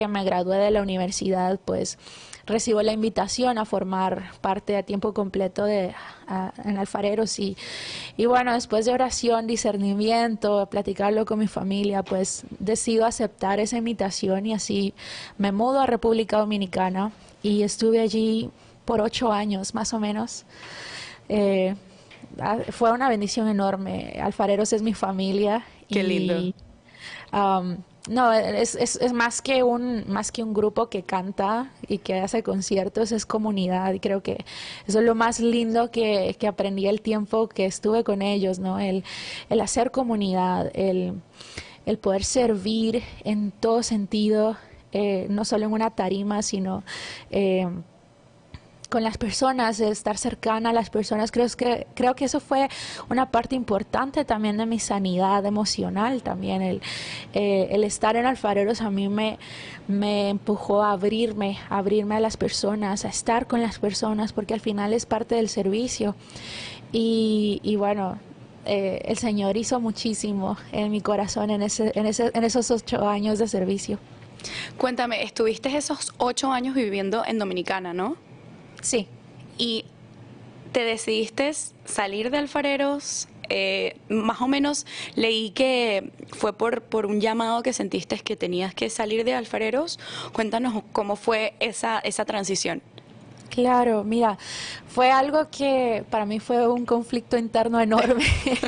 que me gradué de la universidad, pues recibo la invitación a formar parte a tiempo completo en Alfareros y bueno, después de oración, discernimiento, platicarlo con mi familia, pues decido aceptar esa invitación y así me mudo a República Dominicana y estuve allí por 8 años más o menos. Eh, Fue una bendición enorme. Alfareros es mi familia Qué lindo. y Um, no, es más que un grupo que canta y que hace conciertos, es comunidad y creo que eso es lo más lindo que aprendí el tiempo que estuve con ellos, ¿no? El hacer comunidad, el poder servir en todo sentido, no solo en una tarima, sino eh, con las personas, de estar cercana a las personas. Creo que eso fue una parte importante también de mi sanidad emocional también. El estar en Alfareros a mí me empujó a abrirme a las personas, a estar con las personas, porque al final es parte del servicio. Y bueno, el Señor hizo muchísimo en mi corazón en esos 8 años de servicio. Cuéntame, estuviste esos 8 años viviendo en Dominicana, ¿no? Sí. Y te decidiste salir de Alfareros. Más o menos leí que fue por un llamado que sentiste que tenías que salir de Alfareros. Cuéntanos cómo fue esa transición. Claro, mira, fue algo que para mí fue un conflicto interno enorme.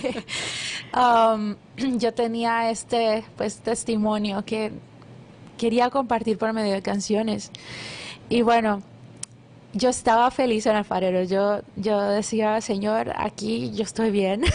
Yo tenía pues testimonio que quería compartir por medio de canciones. Y bueno, yo estaba feliz en Alfareros. Yo decía, Señor, aquí yo estoy bien.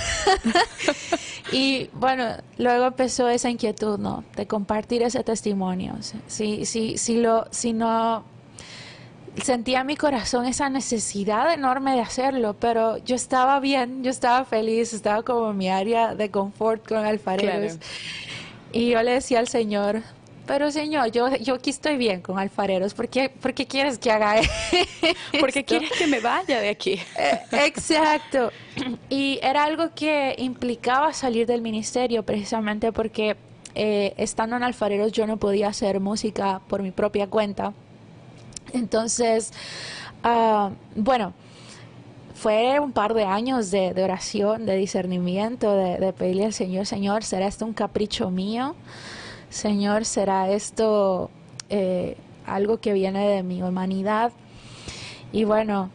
Y bueno, luego empezó esa inquietud, ¿no? De compartir ese testimonio. Si no sentía en mi corazón esa necesidad enorme de hacerlo, pero yo estaba bien, yo estaba feliz, estaba como en mi área de confort con Alfareros. Claro. Y yo le decía al Señor, pero Señor, yo aquí estoy bien con Alfareros, por qué quieres que haga ¿Por qué esto? quieres que me vaya de aquí? Exacto. Y era algo que implicaba salir del ministerio precisamente porque estando en Alfareros yo no podía hacer música por mi propia cuenta. Entonces, bueno, fue un par de años de oración, de discernimiento, de pedirle al Señor, Señor, ¿será esto un capricho mío? Señor, ¿será esto algo que viene de mi humanidad? Y bueno,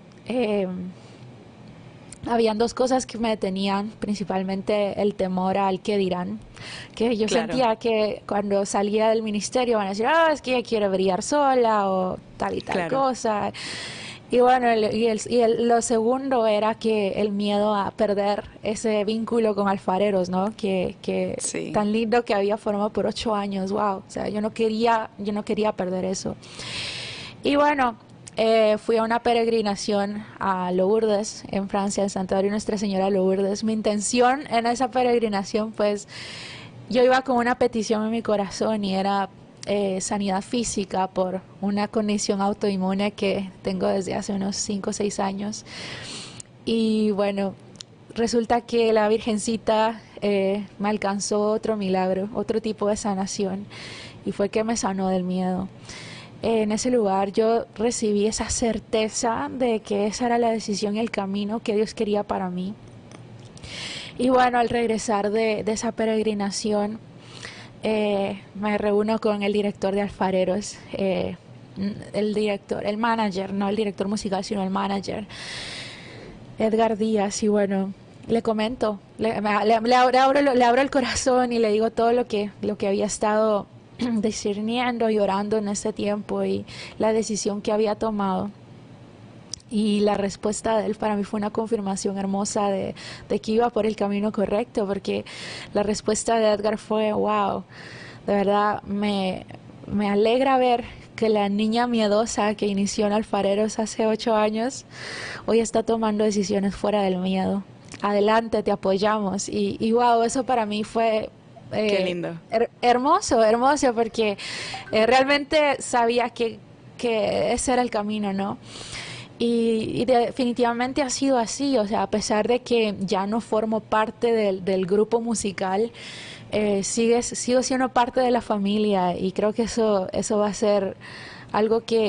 habían dos cosas que me detenían, principalmente el temor al que dirán, que yo Claro, sentía que cuando salía del ministerio van a decir, es que ella quiere brillar sola o tal y tal claro. cosa. Y bueno, lo segundo era que el miedo a perder ese vínculo con Alfareros, ¿no? Que Sí. tan lindo que había formado por 8 años, wow. O sea, yo no quería perder eso. Y bueno, fui a una peregrinación a Lourdes, en Francia, en Santuario Nuestra Señora Lourdes. Mi intención en esa peregrinación, pues, yo iba con una petición en mi corazón y era sanidad física por una condición autoinmune que tengo desde hace unos 5 o 6 años. Y bueno, resulta que la Virgencita me alcanzó otro milagro, otro tipo de sanación, y fue que me sanó del miedo. En ese lugar yo recibí esa certeza de que esa era la decisión y el camino que Dios quería para mí. Y bueno, al regresar de esa peregrinación, me reúno con el director de Alfareros, el manager, no el director musical, sino el manager, Edgar Díaz, y bueno, le comento, le abro el corazón y le digo todo lo que había estado discerniendo y orando en ese tiempo y la decisión que había tomado. Y la respuesta de él para mí fue una confirmación hermosa de que iba por el camino correcto, porque la respuesta de Edgar fue, wow, de verdad me alegra ver que la niña miedosa que inició en Alfareros hace 8 años, hoy está tomando decisiones fuera del miedo. Adelante, te apoyamos. Y wow, eso para mí fue Qué lindo. hermoso, hermoso, porque realmente sabía que ese era el camino, ¿no? Y definitivamente ha sido así, o sea, a pesar de que ya no formo parte del grupo musical, sigo siendo parte de la familia y creo que eso va a ser algo